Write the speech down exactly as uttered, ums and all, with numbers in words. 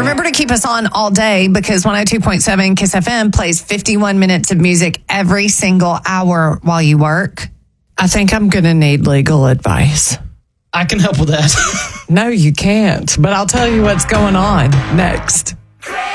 Remember to keep us on all day because one oh two point seven Kiss F M plays fifty-one minutes of music every single hour while you work. I think I'm going to need legal advice. I can help with that. No, you can't. But I'll tell you what's going on next.